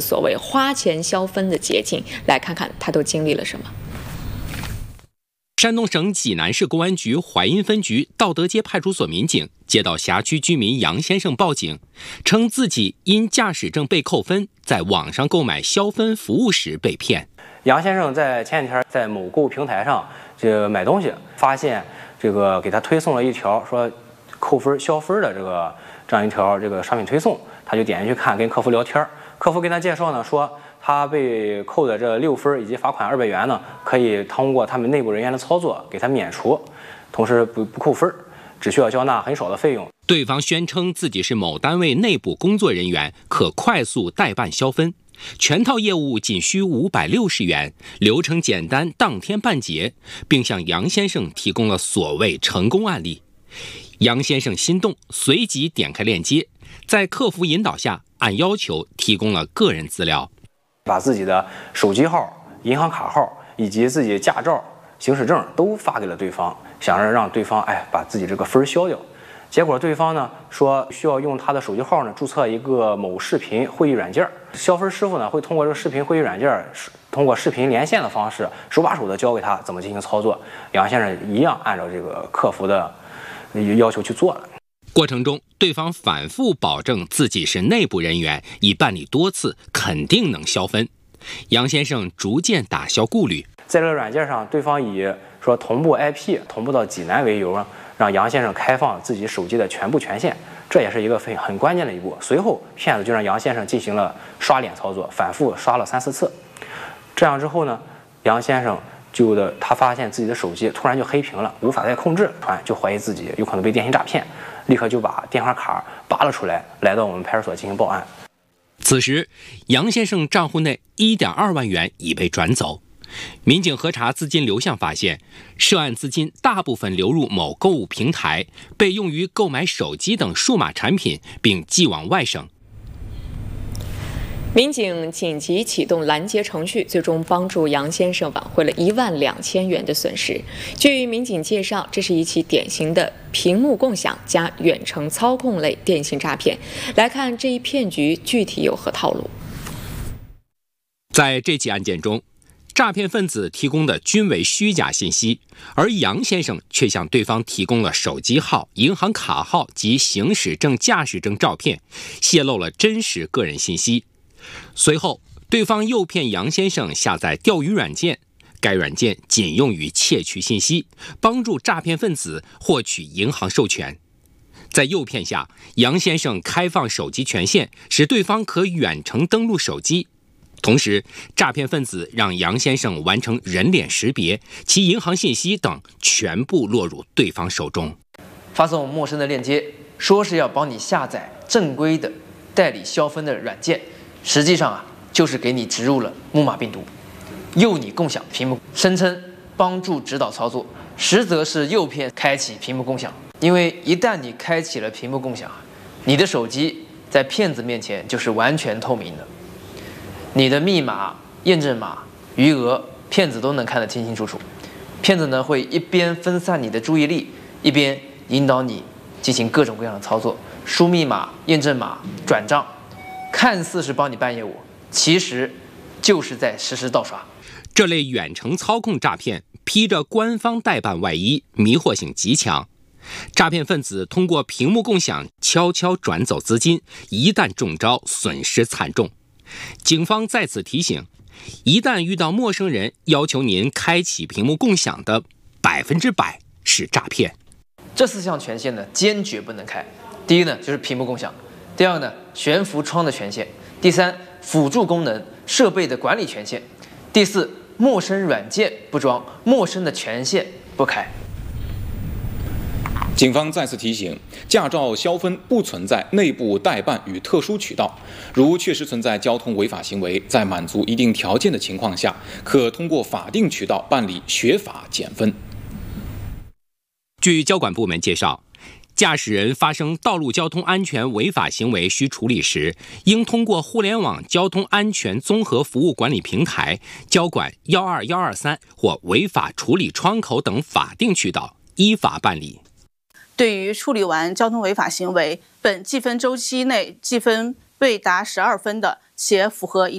所谓花钱消分的捷径，来看看他都经历了什么。 山东省济南市公安局淮阴分局道德街派出所民警接到辖区居民杨先生报警，称自己因驾驶证被扣分，在网上购买消分服务时被骗。 杨先生在前几天在某购物平台上买东西，发现给他推送了一条说扣分消分的这样一条商品推送，他就点进去看，跟客服聊天，客服跟他介绍呢说，他被扣的这6分以及罚款200元呢，可以通过他们内部人员的操作给他免除，同时不扣分，只需要交纳很少的费用。 对方宣称自己是某单位内部工作人员，可快速代办消分，全套业务仅需560元，流程简单，当天办结，并向杨先生提供了所谓成功案例。杨先生心动，随即点开链接，在客服引导下，按要求提供了个人资料， 把自己的手机号、银行卡号以及自己驾照、行驶证都发给了对方，想着让对方把自己这个分消掉。结果对方呢说需要用他的手机号呢注册一个某视频会议软件，消分师傅呢会通过这个视频会议软件，通过视频连线的方式，手把手的教给他怎么进行操作。杨先生一样按照这个客服的要求去做了。 过程中，对方反复保证自己是内部人员，已办理多次，肯定能消分。杨先生逐渐打消顾虑， 在这个软件上，对方以说同步 IP 同步到济南为由，让杨先生开放自己手机的全部权限，这也是一个很关键的一步。随后，骗子就让杨先生进行了刷脸操作，反复刷了3、4次。这样之后呢，杨先生他发现自己的手机突然就黑屏了，无法再控制，就怀疑自己有可能被电信诈骗，立刻就把电话卡拔了出来，来到我们派出所进行报案。 此时，杨先生账户内1.2万元已被转走。民警核查资金流向发现，涉案资金大部分流入某购物平台，被用于购买手机等数码产品，并寄往外省。 民警紧急启动拦截程序，最终帮助杨先生挽回了12000元的损失。据民警介绍，这是一起典型的屏幕共享加远程操控类电信诈骗。来看这一骗局具体有何套路。 在这起案件中，诈骗分子提供的均为虚假信息，而杨先生却向对方提供了手机号、银行卡号及行驶证、驾驶证照片，泄露了真实个人信息。随后，对方诱骗杨先生下载钓鱼软件，该软件仅用于窃取信息，帮助诈骗分子获取银行授权。在诱骗下，杨先生开放手机权限，使对方可远程登录手机。同时，诈骗分子让杨先生完成人脸识别，其银行信息等全部落入对方手中。 发送陌生的链接，说是要帮你下载正规的代理消分的软件，实际上就是给你植入了木马病毒，诱你共享屏幕，声称帮助指导操作，实则是诱骗开启屏幕共享。因为一旦你开启了屏幕共享，你的手机在骗子面前就是完全透明的，你的密码、验证码、余额，骗子都能看得清清楚楚。骗子呢会一边分散你的注意力，一边引导你进行各种各样的操作，输密码、验证码、转账，看似是帮你办业务，其实就是在实时盗刷。 这类远程操控诈骗披着官方代办外衣，迷惑性极强。诈骗分子通过屏幕共享悄悄转走资金，一旦中招，损失惨重。警方在此提醒，一旦遇到陌生人要求您开启屏幕共享的100%是诈骗。 这4项权限呢，坚决不能开。第一呢，就是屏幕共享；第二呢，悬浮窗的权限；第三，辅助功能设备的管理权限；第四，陌生软件不装，陌生的权限不开。 警方再次提醒，驾照消分不存在内部代办与特殊渠道，如确实存在交通违法行为，在满足一定条件的情况下，可通过法定渠道办理学法减分。 据交管部门介绍，驾驶人发生道路交通安全违法行为需处理时，应通过互联网交通安全综合服务管理平台、交管12123或违法处理窗口等法定渠道依法办理。 对于处理完交通违法行为，本记分周期内记分未达12分的，且符合